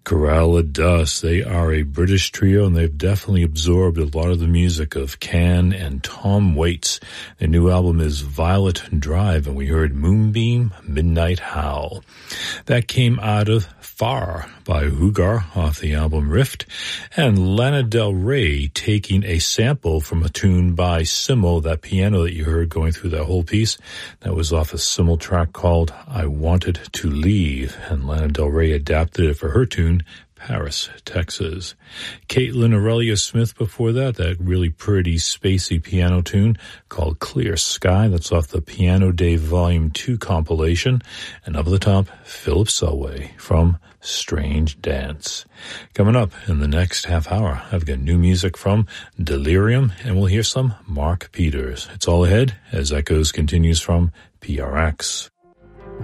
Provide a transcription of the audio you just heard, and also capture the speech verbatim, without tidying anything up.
Corral of Dust. They are a British trio, and they've definitely absorbed a lot of the music of Can and Tom Waits. Their new album is Violet Drive, and we heard Moonbeam, Midnight Howl. That came out of Far by Hugar off the album Rift, and Lana Del Rey taking a sample from a tune by Simmel, that piano that you heard going through that whole piece. That was off a Simmel track called I Wanted to Leave, and Lana Del Rey adapted it for her tune, Paris, Texas. Caitlin Aurelia Smith before that, that really pretty spacey piano tune called Clear Sky. That's off the Piano Day Volume two compilation. And up at the top, Philip Selway from Strange Dance. Coming up in the next half hour, I've got new music from Delirium, and we'll hear some Mark Peters. It's all ahead as Echoes continues from P R X.